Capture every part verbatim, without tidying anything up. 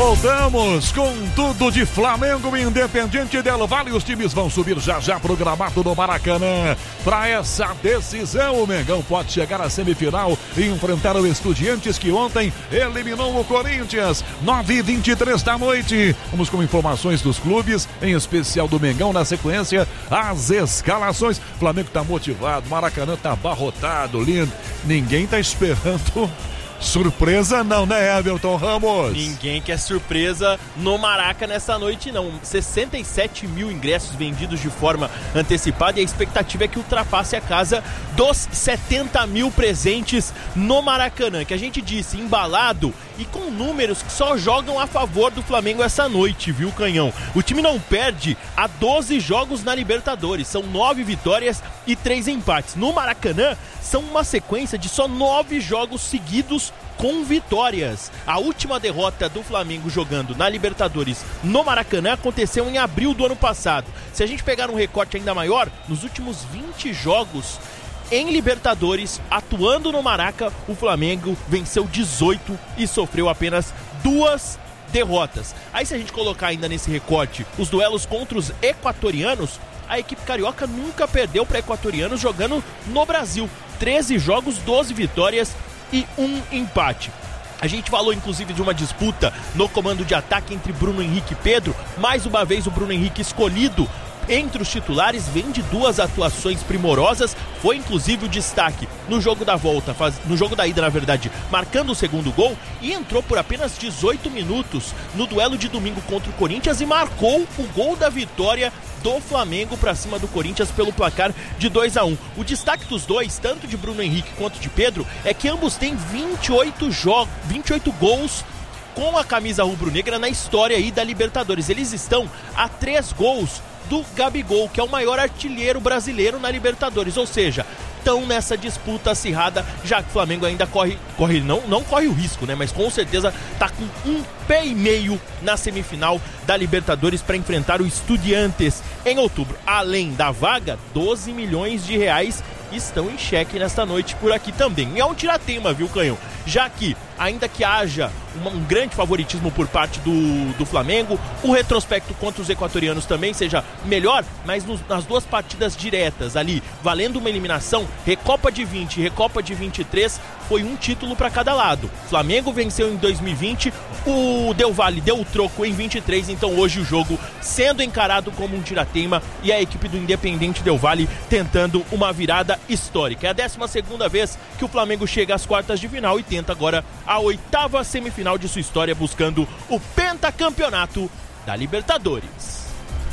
Voltamos com tudo de Flamengo e Independiente del Valle. Os times vão subir já já programado no Maracanã. Para essa decisão, o Mengão pode chegar à semifinal e enfrentar o Estudiantes, que ontem eliminou o Corinthians. nove e vinte e três da noite. Vamos com informações dos clubes, em especial do Mengão. Na sequência, as escalações. O Flamengo tá motivado, o Maracanã tá abarrotado, lindo. Ninguém tá esperando surpresa não, né, Everton Ramos? Ninguém quer surpresa no Maraca nessa noite, não. sessenta e sete mil ingressos vendidos de forma antecipada e a expectativa é que ultrapasse a casa dos setenta mil presentes no Maracanã, que a gente disse, embalado e com números que só jogam a favor do Flamengo essa noite, viu, Canhão? O time não perde há doze jogos na Libertadores, são nove vitórias e três empates. No Maracanã, são uma sequência de só nove jogos seguidos com vitórias. A última derrota do Flamengo jogando na Libertadores no Maracanã aconteceu em abril do ano passado. Se a gente pegar um recorte ainda maior, nos últimos vinte jogos em Libertadores, atuando no Maraca, o Flamengo venceu dezoito e sofreu apenas duas derrotas. Aí, se a gente colocar ainda nesse recorte os duelos contra os equatorianos, a equipe carioca nunca perdeu para equatorianos jogando no Brasil. treze jogos, doze vitórias e um empate. A gente falou inclusive de uma disputa no comando de ataque entre Bruno Henrique e Pedro. Mais uma vez o Bruno Henrique escolhido entre os titulares, vem de duas atuações primorosas, foi inclusive o destaque no jogo da volta, faz, no jogo da ida na verdade, marcando o segundo gol, e entrou por apenas dezoito minutos no duelo de domingo contra o Corinthians e marcou o gol da vitória do Flamengo para cima do Corinthians pelo placar de dois a um. O destaque dos dois, tanto de Bruno Henrique quanto de Pedro, é que ambos têm vinte e oito jogos, vinte e oito gols com a camisa rubro-negra na história aí da Libertadores. Eles estão a três gols do Gabigol, que é o maior artilheiro brasileiro na Libertadores, ou seja, estão nessa disputa acirrada, já que o Flamengo ainda corre, corre não, não corre o risco, né? Mas com certeza tá com um pé e meio na semifinal da Libertadores para enfrentar o Estudiantes em outubro. Além da vaga, doze milhões de reais estão em xeque nesta noite por aqui também. E é um tiratema, viu, Canhão? Já que, ainda que haja um, um grande favoritismo por parte do, do Flamengo, o retrospecto contra os equatorianos também seja melhor, mas nos, nas duas partidas diretas ali, valendo uma eliminação, Recopa de vinte e Recopa de vinte e três, foi um título para cada lado. Flamengo venceu em dois mil e vinte, o Del Valle deu o troco em vinte e três, então hoje o jogo sendo encarado como um tiratema e a equipe do Independiente Del Valle tentando uma virada histórica. É a décima segunda vez que o Flamengo chega às quartas de final e tenta agora a oitava semifinal de sua história, buscando o pentacampeonato da Libertadores.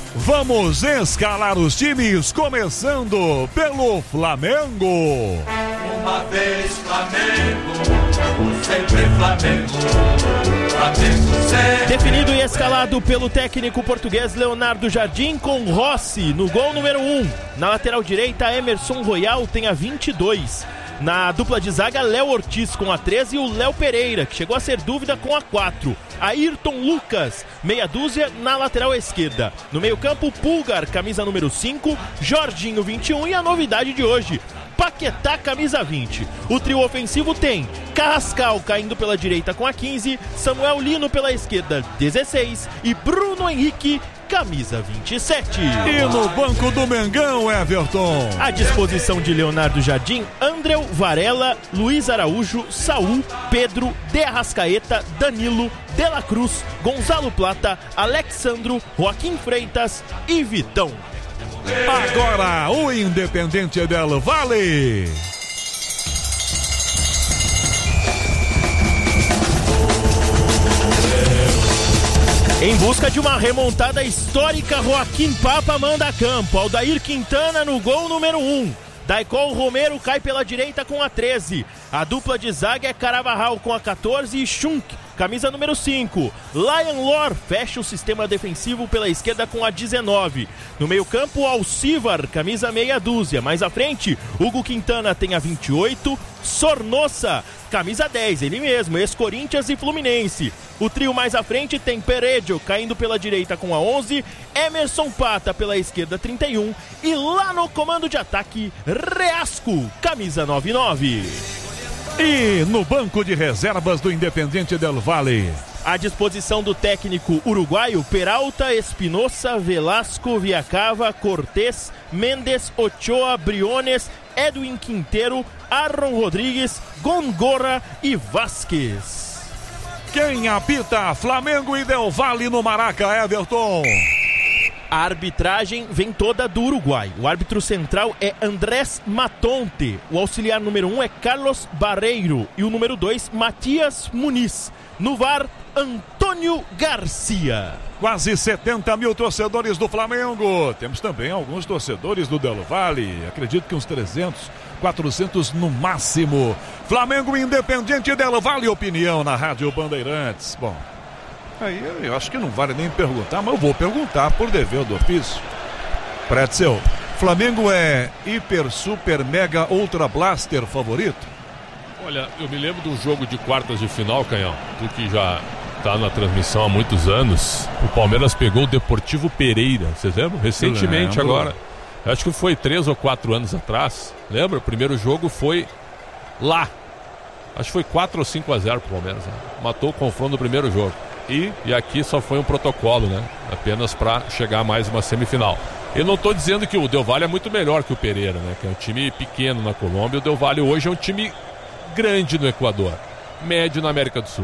Vamos escalar os times, começando pelo Flamengo. Uma vez Flamengo, sempre Flamengo, Flamengo sempre. Definido e escalado pelo técnico português Leonardo Jardim, com Rossi no gol número um. Na lateral direita, Emerson Royal tem a vinte e dois. Na dupla de zaga, Léo Ortiz com a treze e o Léo Pereira, que chegou a ser dúvida, com a quatro. Ayrton Lucas, meia dúzia, na lateral esquerda. No meio campo, Pulgar, camisa número cinco, Jorginho, vinte e um, e a novidade de hoje, Paquetá, camisa vinte. O trio ofensivo tem Carrascal caindo pela direita com a quinze, Samuel Lino pela esquerda, dezesseis, e Bruno Henrique, camisa vinte e sete. E no banco do Mengão, Everton, à disposição de Leonardo Jardim, Andréu, Varela, Luiz Araújo, Saul, Pedro, De Arrascaeta, Danilo, De La Cruz, Gonzalo Plata, Alexandro, Joaquim Freitas e Vitão. Agora o Independiente del Valle. Em busca de uma remontada histórica, Joaquim Papa manda a campo. Aldair Quintana no gol número um. Daicol Romero cai pela direita com a treze. A dupla de zaga é Carabarral com a quatorze e Schunk, camisa número cinco. Lion Lor fecha o sistema defensivo pela esquerda com a dezenove. No meio campo, Alcivar, camisa meia dúzia. Mais à frente, Hugo Quintana tem a vinte e oito. Sornosa, camisa dez, ele mesmo, ex-Corinthians e Fluminense. O trio mais à frente tem Peredio caindo pela direita com a onze, Emerson Pata pela esquerda, trinta e um, e lá no comando de ataque, Reasco, camisa noventa e nove. E no banco de reservas do Independiente del Valle, À disposição do técnico uruguaio, Peralta, Espinosa, Velasco, Viacava, Cortés, Mendes, Ochoa, Briones, Edwin Quintero, Aaron Rodrigues, Gongora e Vasquez. Quem apita? Flamengo e Del Valle no Maraca, Everton. A arbitragem vem toda do Uruguai. O árbitro central é Andrés Matonte. O auxiliar número um é Carlos Barreiro. E o número dois, Matias Muniz. No V A R, Antônio Garcia. Quase setenta mil torcedores do Flamengo. Temos também alguns torcedores do Del Valle. Acredito que uns trezentos, quatrocentos no máximo. Flamengo Independente Del Valle, opinião na Rádio Bandeirantes. Bom, aí eu acho que não vale nem perguntar, mas eu vou perguntar por dever do ofício. Pretzel, Flamengo é hiper, super, mega, ultra blaster favorito? Olha, eu me lembro de um jogo de quartas de final, Canhão, tu que já tá na transmissão há muitos anos. O Palmeiras pegou o Deportivo Pereira, vocês lembram? Recentemente agora. Acho que foi três ou quatro anos atrás. Lembra? O primeiro jogo foi lá. Acho que foi quatro ou cinco a zero pro Palmeiras. Né? Matou o confronto no primeiro jogo. E, e aqui só foi um protocolo, né? Apenas para chegar a mais uma semifinal. Eu não estou dizendo que o Del Valle é muito melhor que o Pereira, né? Que é um time pequeno na Colômbia. O Del Valle hoje é um time grande no Equador, médio na América do Sul.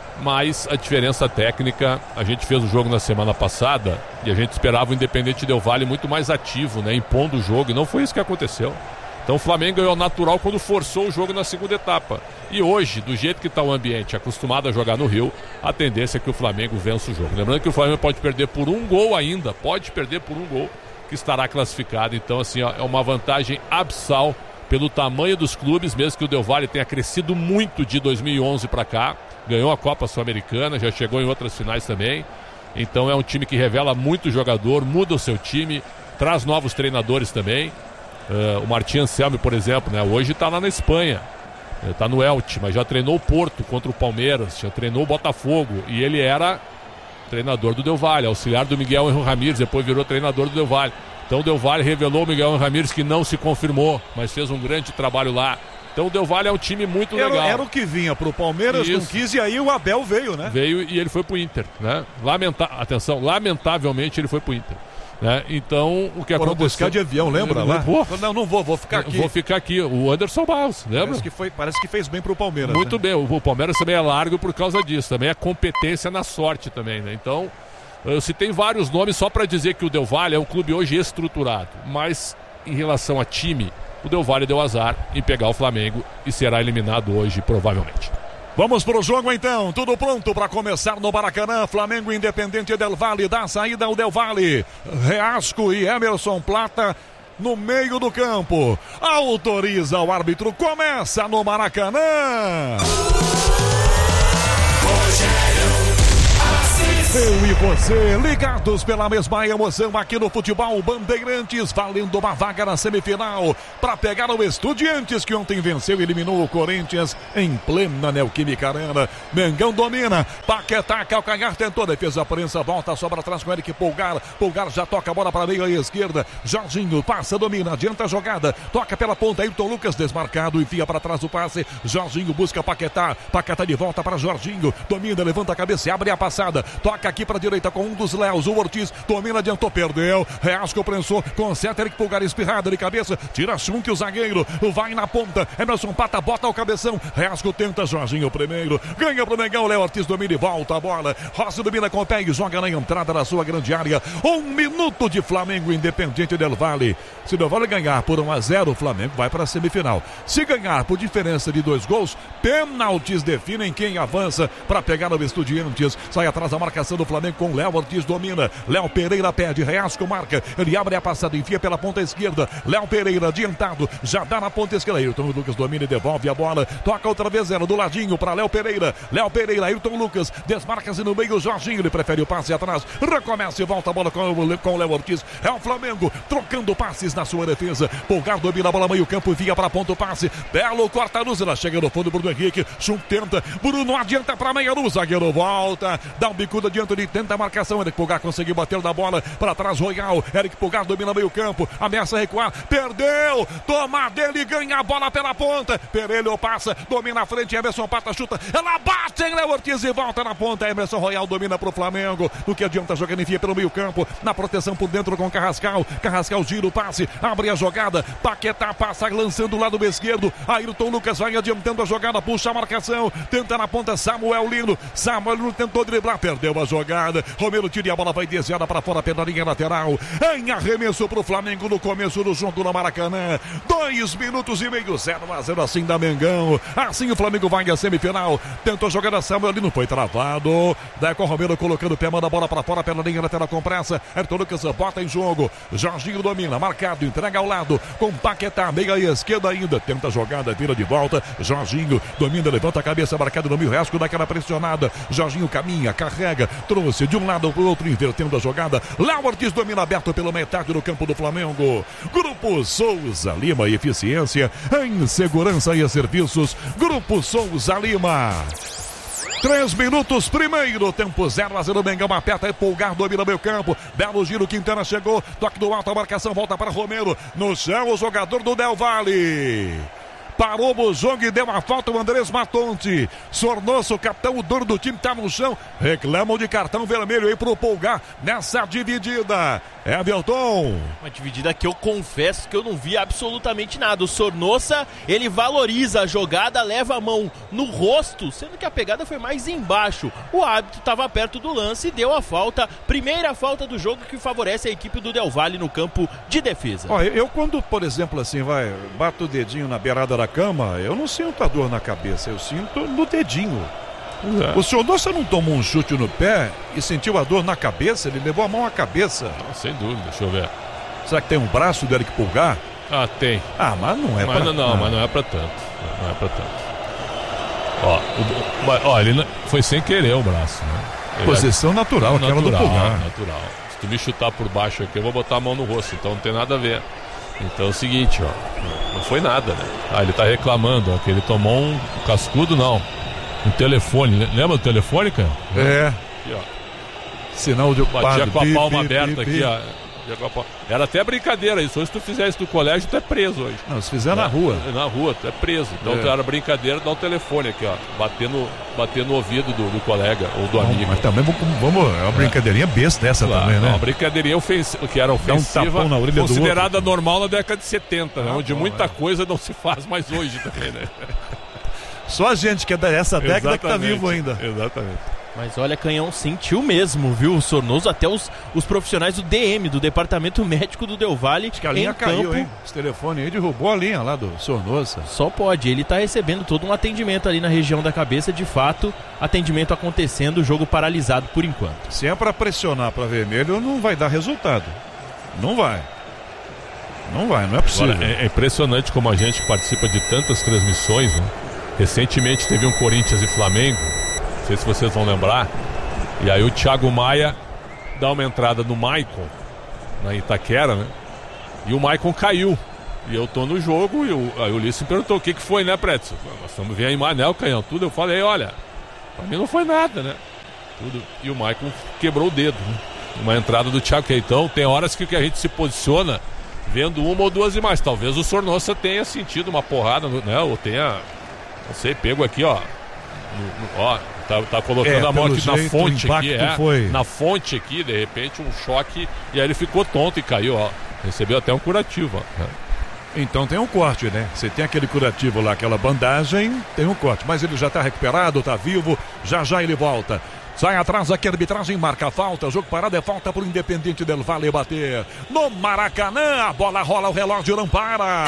Mas a diferença técnica, a gente fez o jogo na semana passada e a gente esperava o Independente Del Valle muito mais ativo, né? Impondo o jogo, e não foi isso que aconteceu. Então o Flamengo ganhou natural quando forçou o jogo na segunda etapa. E hoje, do jeito que está o ambiente, acostumado a jogar no Rio, a tendência é que o Flamengo vença o jogo. Lembrando que o Flamengo pode perder por um gol ainda, pode perder por um gol, que estará classificado. Então, assim, ó, é uma vantagem abissal pelo tamanho dos clubes, mesmo que o Del Valle tenha crescido muito de dois mil e onze para cá. Ganhou a Copa Sul-Americana, já chegou em outras finais também. Então é um time que revela muito jogador, muda o seu time, traz novos treinadores também. Uh, o Martim Anselmi, por exemplo, né, hoje está lá na Espanha, está no Elche, mas já treinou o Porto contra o Palmeiras, já treinou o Botafogo, e ele era treinador do Del Valle, auxiliar do Miguel Ángel Ramírez, depois virou treinador do Del Valle. Então o Del Valle revelou o Miguel Ángel Ramírez, que não se confirmou, mas fez um grande trabalho lá. Então o Del Valle é um time muito era, legal. Era o que vinha pro Palmeiras, não quis, e aí o Abel veio, né? Veio e ele foi pro Inter, né? Lamenta... Atenção, lamentavelmente ele foi pro Inter. Né? Então, o que Foram aconteceu... buscar de avião, lembra lá? Vou. Não, não vou, vou ficar aqui. Vou ficar aqui. O Anderson Barros, lembra? Parece que, foi, parece que fez bem pro Palmeiras. Muito né? bem, o Palmeiras também é largo por causa disso. Também é competência na sorte também, né? Então, eu citei vários nomes só para dizer que o Del Valle é um clube hoje estruturado. Mas, em relação a time, o Del Valle deu azar em pegar o Flamengo e será eliminado hoje, provavelmente. Vamos pro jogo então, tudo pronto para começar no Maracanã. Flamengo Independente Del Valle, dá saída ao Del Valle. Reasco e Emerson Plata no meio do campo. Autoriza o árbitro, começa no Maracanã. Eu e você, ligados pela mesma emoção aqui no Futebol Bandeirantes, valendo uma vaga na semifinal para pegar o Estudiantes, que ontem venceu e eliminou o Corinthians em plena Neoquímica Arena. Mengão domina, Paquetá, calcanhar, tentou, defesa prensa, volta, sobra atrás com Eric Pulgar, Pulgar já toca a bola para a meia esquerda, Jorginho passa, domina, adianta a jogada, toca pela ponta, Ayrton Lucas desmarcado, enfia para trás o passe, Jorginho busca Paquetá, Paquetá de volta para Jorginho, domina, levanta a cabeça, abre a passada, toca aqui para a direita com um dos Léos, o Ortiz domina, adiantou, perdeu, Reasco prensou, conserta, Eric Pulgar espirrada de cabeça, tira Chunk o zagueiro, vai na ponta, Emerson Pata bota o cabeção, Reasco tenta, Jorginho primeiro, ganha pro Mengão, Léo Ortiz domina e volta a bola, Rossi domina com o pé e joga na entrada da sua grande área, um minuto de Flamengo Independente Del Valle. Se Del Valle ganhar por um a zero, o Flamengo vai para a semifinal. Se ganhar por diferença de dois gols, pênaltis definem quem avança para pegar o Estudiantes, sai atrás da marcação do Flamengo com Léo Ortiz, domina, Léo Pereira perde, Reasco marca, ele abre a passada, enfia pela ponta esquerda, Léo Pereira adiantado, já dá na ponta esquerda, Ayrton Lucas domina e devolve a bola, toca outra vez ela do ladinho para Léo Pereira, Léo Pereira, Ayrton Lucas, desmarca-se no meio, Jorginho, ele prefere o passe atrás, recomeça e volta a bola com o Léo Ortiz, é o Flamengo, trocando passes na sua defesa, Pulgar domina a bola, meio campo, envia para a ponta o passe, belo corta-luz, ela chega no fundo, Bruno Henrique, Chum tenta, Bruno adianta para meia luz, zagueiro volta, dá um bicudo adiante, dentro, ele tenta a marcação. Eric Pulgar conseguiu bater na bola para trás, Royal. Eric Pulgar domina meio campo, ameaça recuar, perdeu. Toma dele, ganha a bola pela ponta. Perelho passa, domina a frente, Emerson Pata chuta. Ela bate em Léo Ortiz e volta na ponta. Emerson Royal domina pro Flamengo. No que adianta, jogando enfia pelo meio campo. Na proteção por dentro com Carrascal. Carrascal gira o passe, abre a jogada. Paquetá passa lançando o lado esquerdo. Ayrton Lucas vai adiantando a jogada, puxa a marcação. Tenta na ponta Samuel Lino. Samuel Lino tentou driblar, perdeu a jogada. Romero tira e a bola vai desviada para fora pela linha lateral. Em arremesso pro Flamengo no começo do jogo no Maracanã. Dois minutos e meio, zero a zero assim da Mengão. Assim o Flamengo vai à semifinal. Tentou jogar a Samuel Lino, foi travado. Daí com o Romero colocando o pé, manda a bola para fora pela linha lateral com pressa. Ayrton Lucas bota em jogo. Jorginho domina, marcado, entrega ao lado. Com Paquetá, meia esquerda ainda. Tenta a jogada, vira de volta. Jorginho domina, levanta a cabeça, marcado no meio, resto daquela pressionada. Jorginho caminha, carrega, trouxe de um lado para o outro, invertendo a jogada. Léo Ortiz domina aberto pela metade do campo do Flamengo. Grupo Souza Lima, eficiência em segurança e serviços. Grupo Souza Lima. Três minutos, primeiro tempo, zero a zero, Mengão aperta e Pulgar domina meio campo. Belo giro, Quintana chegou, toque do alto, a marcação volta para Romero. No chão, o jogador do Del Valle. Parou o jogo e deu uma falta o Andrés Matonte. Sornoso, capitão, o dono do time, tá no chão. Reclamam de cartão vermelho aí pro Pulgar nessa dividida. Everton. Uma dividida que eu confesso que eu não vi absolutamente nada. O Sornosa, ele valoriza a jogada, leva a mão no rosto, sendo que a pegada foi mais embaixo. O árbitro estava perto do lance e deu a falta. Primeira falta do jogo que favorece a equipe do Del Valle no campo de defesa. Ó, eu quando, por exemplo, assim, vai, bato o dedinho na beirada da cama, eu não sinto a dor na cabeça, eu sinto no dedinho. É. O senhor Nossa não tomou um chute no pé e sentiu a dor na cabeça? Ele levou a mão à cabeça. Não, sem dúvida, deixa eu ver. Será que tem um braço do Eric Pulgar? Ah, tem. Ah, mas não é mas pra... Não, não, mas não é pra tanto. Não é pra tanto. Ó, o, ó ele não, foi sem querer o braço, né? Ele Posição é, natural, aquela natural, do Pulgar. Natural. Se tu me chutar por baixo aqui, eu vou botar a mão no rosto, então não tem nada a ver. Então é o seguinte, ó, não foi nada, né? Ah, ele tá reclamando, ó, que ele tomou um cascudo, não. Um telefone, lembra do telefone, cara? É. Aqui, ó. Sinal de batia com a bi, palma bi, aberta bi, aqui, bi. ó. Era até brincadeira isso. Hoje, se tu fizer isso no colégio, tu é preso hoje. Não, se fizer é, na rua. Na rua, tu é preso. Então, é. Era brincadeira, dá o telefone aqui, ó. Bater no, bater no ouvido do, do colega ou do não, amigo. Mas também vamos, vamos, é uma brincadeirinha besta essa claro, também, né? Uma brincadeirinha ofensiva, que era ofensiva, um na orelha considerada do outro. Normal na década de setenta, né? Ah, onde bom, muita é. coisa não se faz mais hoje também, né? Só a gente que é dessa década que tá vivo ainda. Exatamente. Mas olha, Canhão, sentiu mesmo, viu? O Sornoso, até os, os profissionais do D M, do Departamento Médico do Del Valle. Acho que a linha em caiu, campo. hein? Esse telefone aí derrubou a linha lá do Sornosa. Só pode, ele tá recebendo todo um atendimento ali na região da cabeça, de fato, atendimento acontecendo, jogo paralisado por enquanto. Se é pra pressionar pra vermelho, não vai dar resultado. Não vai. Não vai, não é possível. Agora, é, é impressionante como a gente participa de tantas transmissões, né? Recentemente teve um Corinthians e Flamengo, não sei se vocês vão lembrar, e aí o Thiago Maia dá uma entrada no Maicon, na Itaquera, né? E o Maicon caiu. E eu tô no jogo e o, aí o Ulisses me perguntou: o que que foi, né, Pretzel? Nós estamos vendo a imagem, né, o canhão, tudo. Eu falei: olha, pra mim não foi nada, né? Tudo. E o Maicon quebrou o dedo, né? Uma entrada do Thiago. Então tem horas que a gente se posiciona vendo uma ou duas imagens. Talvez o Sornosa tenha sentido uma porrada, né? Ou tenha, não sei, pego aqui, ó. No, no, ó, tá, tá colocando é, a mão aqui jeito, na fonte aqui, é, foi... na fonte aqui, de repente um choque, e aí ele ficou tonto e caiu, ó. Recebeu até um curativo, ó. Então tem um corte, né? Você tem aquele curativo lá, aquela bandagem, tem um corte, mas ele já tá recuperado, tá vivo, já já ele volta. Sai atrás aqui, a arbitragem marca a falta, jogo parado, é falta pro Independente Del Valle bater. No Maracanã, a bola rola, o relógio não para.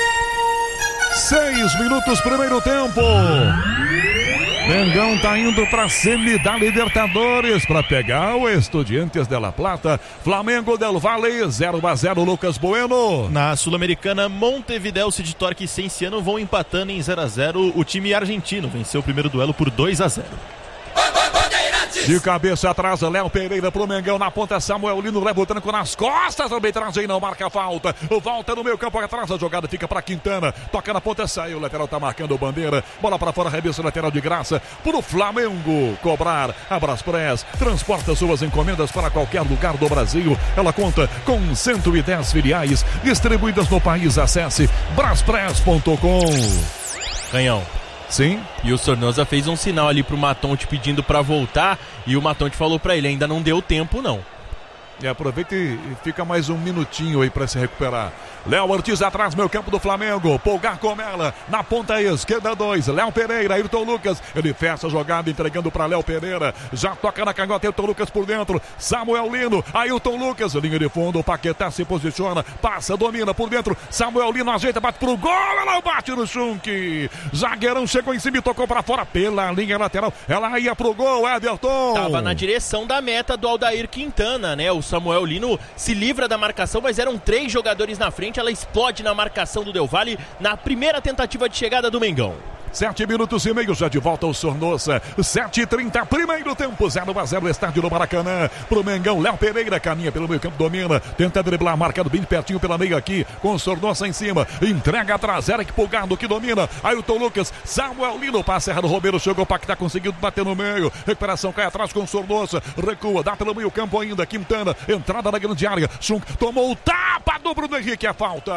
Seis minutos, primeiro tempo. Mengão tá indo pra semi da Libertadores pra pegar o Estudiantes de La Plata. Flamengo Del Valle, zero a zero, Lucas Bueno. Na Sul-Americana, Montevideo, City Torque e Cienciano vão empatando em zero a zero. O time argentino venceu o primeiro duelo por dois a zero. De cabeça atrás, Léo Pereira pro Mengão, na ponta Samuel Lino, leva o tranco nas costas, a arbitragem não marca a falta, volta no meio campo atrás, a jogada fica para Quintana, toca na ponta, saiu, o lateral tá marcando o bandeira, bola para fora, arremesso lateral de graça, pro Flamengo cobrar, a Braspress, transporta suas encomendas para qualquer lugar do Brasil, ela conta com cento e dez filiais, distribuídas no país, acesse braspress ponto com. Canhão. Sim. E o Sornosa fez um sinal ali pro Matonte pedindo pra voltar e o Matonte falou pra ele, ainda não deu tempo não. E aproveita e fica mais um minutinho aí pra se recuperar. Léo Ortiz atrás, meio campo do Flamengo. Polgar com ela, na ponta esquerda dois. Léo Pereira, Ayrton Lucas. Ele fecha a jogada, entregando para Léo Pereira. Já toca na canhota, Ayrton Lucas por dentro. Samuel Lino, Ayrton Lucas. Linha de fundo, o Paquetá se posiciona. Passa, domina por dentro. Samuel Lino ajeita, bate pro gol. Ela bate no Schunk. Zagueirão chegou em cima e tocou para fora pela linha lateral. Ela ia pro gol, Everton. Tava na direção da meta do Aldair Quintana, né? O Samuel Lino se livra da marcação, mas eram três jogadores na frente. Ela explode na marcação do Del Valle na primeira tentativa de chegada do Mengão. Sete minutos e meio, já de volta o Sornosa. Sete e trinta, primeiro tempo, zero a zero, estádio do Maracanã. Pro Mengão, Léo Pereira caminha pelo meio campo, domina, tenta driblar, marcado bem pertinho pela meia aqui, com o Sornosa em cima, entrega atrás, Eric Pulgardo que domina, Ayrton Lucas, Samuel Lino, passa errado, Romero chegou, o Paquetá conseguiu bater no meio, recuperação cai atrás com o Sornosa, recua, dá pelo meio campo ainda, Quintana, entrada na grande área, Schunk tomou o tapa do Bruno Henrique, é falta.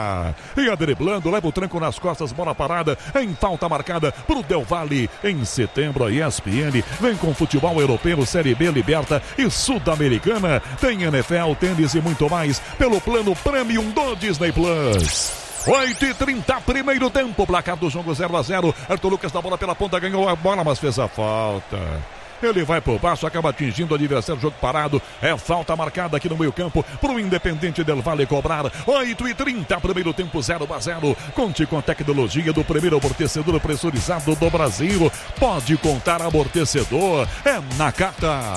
Ia driblando, leva o tranco nas costas, bola parada, em falta marcada pro Del Valle. Em setembro, a E S P N vem com futebol europeu, Série B, Liberta e Sul-Americana. Tem N F L, tênis e muito mais pelo plano Premium do Disney Plus. oito e trinta, primeiro tempo, placar do jogo zero a zero. Ayrton Lucas da bola pela ponta, ganhou a bola, mas fez a falta. Ele vai por baixo, acaba atingindo o adversário, jogo parado. É falta marcada aqui no meio campo pro Independente Del Valle cobrar. oito e trinta, primeiro tempo zero a zero. Conte com a tecnologia do primeiro amortecedor pressurizado do Brasil. Pode contar amortecedor, é Nakata.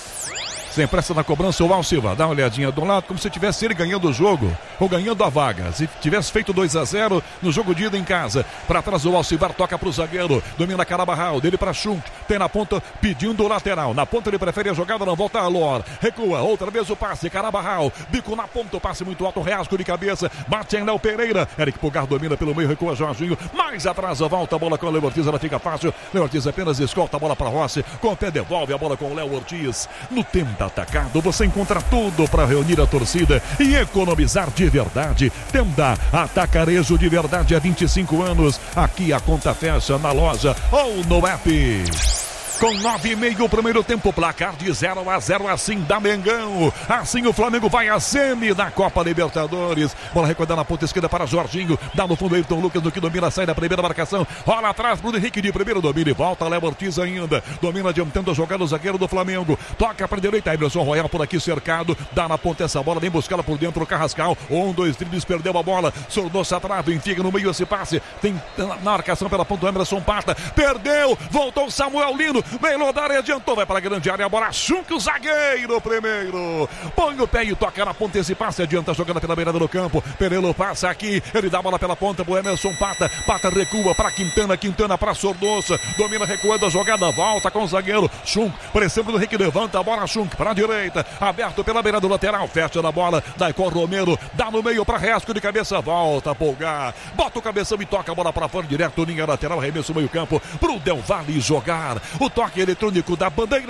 Sem pressa na cobrança, o Alciva dá uma olhadinha do lado, como se tivesse ele ganhando o jogo ou ganhando a vaga. Se tivesse feito dois a zero no jogo de ida em casa. Para trás o Alcivar toca para o zagueiro, domina Carabarral, dele para Schunk, tem na ponta pedindo o lateral. Na ponta ele prefere a jogada, não volta a Lor. Recua, outra vez o passe, Carabarral, bico na ponta, o passe muito alto, reasco de cabeça, bate em Léo Pereira. Eric Pulgar domina pelo meio, recua Jorginho, mais atrás, volta a bola com o Léo Ortiz, ela fica fácil. Léo Ortiz apenas escolta a bola para Rossi, com o pé devolve a bola com o Léo Ortiz. No tempo atacado, você encontra tudo para reunir a torcida e economizar de verdade. Tenda Atacarejo de verdade há vinte e cinco anos. Aqui a conta fecha na loja ou no app. Com nove e meio, primeiro tempo, placar de zero a zero, assim da Mengão. Assim o Flamengo vai à semi da Copa Libertadores. Bola recuada na ponta esquerda para Jorginho. Dá no fundo Ayrton Lucas, no que domina, sai da primeira marcação. Rola atrás, Bruno Henrique de primeiro, domina e volta. Léo Ortiz ainda. Domina adiantando a jogada, o zagueiro do Flamengo. Toca para a direita, Emerson Royal por aqui cercado. Dá na ponta essa bola, vem buscá-la por dentro o Carrascal. Um, dois dribles, perdeu a bola. Sornosa atrás, enfia no meio esse passe. Tem na marcação pela ponta do Emerson Pata. Perdeu, voltou Samuel Lino. Vem Lodar e adiantou, vai para a grande área, a bola Schunk, o zagueiro primeiro, põe o pé e toca na ponta esse passe, adianta a jogada pela beirada do campo, Perelo passa aqui, ele dá a bola pela ponta pro Emerson Pata, Pata recua para Quintana, Quintana para Sornosa, domina recuando a jogada, volta com o zagueiro, Schunk, pressionando o Henrique, levanta a bola, Schunk para a direita, aberto pela beirada do lateral, fecha na bola, dá com o Romero, dá no meio para Reasco de cabeça, volta a Polgar, bota o cabeção e toca a bola para fora, direto, linha lateral, arremesso meio campo, pro Del Valle jogar, o toque eletrônico da bandeira